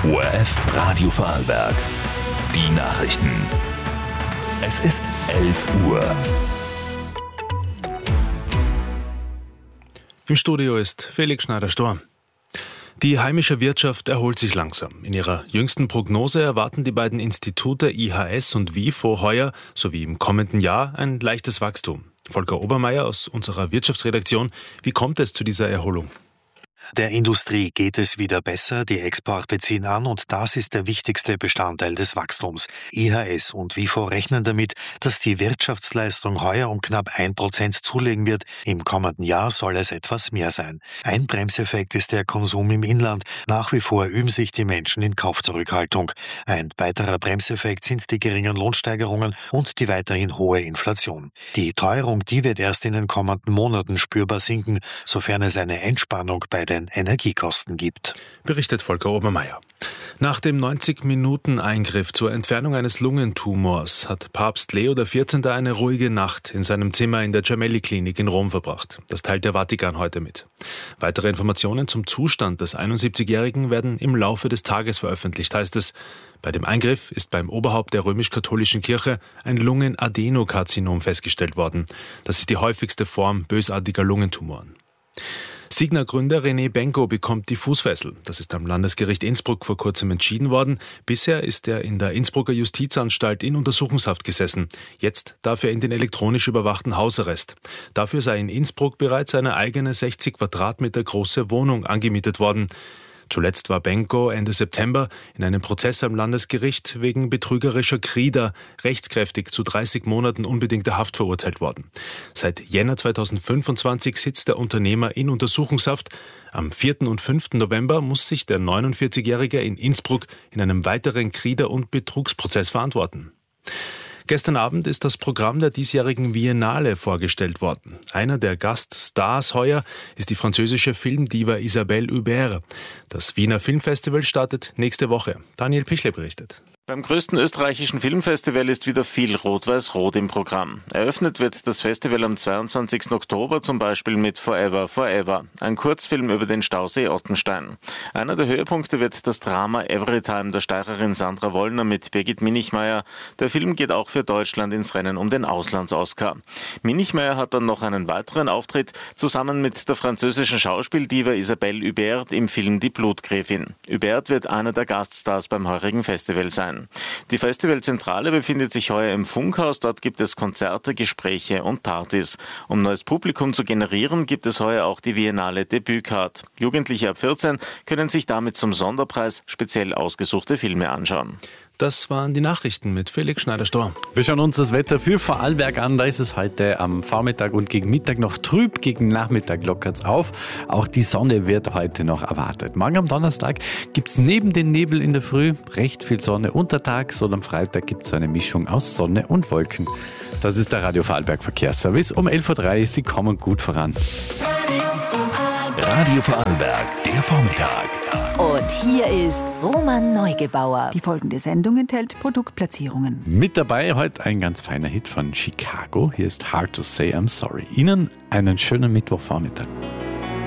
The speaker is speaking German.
ORF Radio Vorarlberg. Die Nachrichten. Es ist 11 Uhr. Im Studio ist Felix Schneider-Storm. Die heimische Wirtschaft erholt sich langsam. In ihrer jüngsten Prognose erwarten die beiden Institute IHS und WIFO heuer sowie im kommenden Jahr ein leichtes Wachstum. Volker Obermeier aus unserer Wirtschaftsredaktion. Wie kommt es zu dieser Erholung? Der Industrie geht es wieder besser, die Exporte ziehen an und das ist der wichtigste Bestandteil des Wachstums. IHS und WIFO rechnen damit, dass die Wirtschaftsleistung heuer um knapp 1% zulegen wird. Im kommenden Jahr soll es etwas mehr sein. Ein Bremseffekt ist der Konsum im Inland. Nach wie vor üben sich die Menschen in Kaufzurückhaltung. Ein weiterer Bremseffekt sind die geringen Lohnsteigerungen und die weiterhin hohe Inflation. Die Teuerung, die wird erst in den kommenden Monaten spürbar sinken, sofern es eine Entspannung bei den Energiekosten gibt. Berichtet Volker Obermeier. Nach dem 90-Minuten-Eingriff zur Entfernung eines Lungentumors hat Papst Leo XIV. Eine ruhige Nacht in seinem Zimmer in der Gemelli-Klinik in Rom verbracht. Das teilt der Vatikan heute mit. Weitere Informationen zum Zustand des 71-Jährigen werden im Laufe des Tages veröffentlicht, heißt es. Bei dem Eingriff ist beim Oberhaupt der römisch-katholischen Kirche ein Lungenadenokarzinom festgestellt worden. Das ist die häufigste Form bösartiger Lungentumoren. Signa-Gründer René Benko bekommt die Fußfessel. Das ist am Landesgericht Innsbruck vor kurzem entschieden worden. Bisher ist er in der Innsbrucker Justizanstalt in Untersuchungshaft gesessen. Jetzt darf er in den elektronisch überwachten Hausarrest. Dafür sei in Innsbruck bereits eine eigene 60 Quadratmeter große Wohnung angemietet worden. Zuletzt war Benko Ende September in einem Prozess am Landesgericht wegen betrügerischer Krieder rechtskräftig zu 30 Monaten unbedingter Haft verurteilt worden. Seit Jänner 2025 sitzt der Unternehmer in Untersuchungshaft. Am 4. und 5. November muss sich der 49-Jährige in Innsbruck in einem weiteren Krieder- und Betrugsprozess verantworten. Gestern Abend ist das Programm der diesjährigen Biennale vorgestellt worden. Einer der Gaststars heuer ist die französische Filmdiva Isabelle Huppert. Das Wiener Filmfestival startet nächste Woche. Daniel Pichle berichtet. Beim größten österreichischen Filmfestival ist wieder viel Rot-Weiß-Rot im Programm. Eröffnet wird das Festival am 22. Oktober zum Beispiel mit Forever, Forever, ein Kurzfilm über den Stausee Ottenstein. Einer der Höhepunkte wird das Drama Everytime der Steirerin Sandra Wollner mit Birgit Minichmayr. Der Film geht auch für Deutschland ins Rennen um den Auslands-Oscar. Minichmayr hat dann noch einen weiteren Auftritt zusammen mit der französischen Schauspieldiva Isabelle Huppert im Film Die Blutgräfin. Huppert wird einer der Gaststars beim heurigen Festival sein. Die Festivalzentrale befindet sich heuer im Funkhaus. Dort gibt es Konzerte, Gespräche und Partys. Um neues Publikum zu generieren, gibt es heuer auch die Biennale Debütcard. Jugendliche ab 14 können sich damit zum Sonderpreis speziell ausgesuchte Filme anschauen. Das waren die Nachrichten mit Felix Schneider-Storm. Wir schauen uns das Wetter für Vorarlberg an. Da ist es heute am Vormittag und gegen Mittag noch trüb. Gegen Nachmittag lockert es auf. Auch die Sonne wird heute noch erwartet. Morgen am Donnerstag gibt es neben den Nebel in der Früh recht viel Sonne untertags. Und am Freitag gibt es eine Mischung aus Sonne und Wolken. Das ist der Radio Vorarlberg Verkehrsservice. Um 11.03 Uhr. Sie kommen gut voran. Radio Vorarlberg, der Vormittag. Und hier ist Roman Neugebauer. Die folgende Sendung enthält Produktplatzierungen. Mit dabei heute ein ganz feiner Hit von Chicago. Hier ist Hard to Say I'm Sorry. Ihnen einen schönen Mittwochvormittag.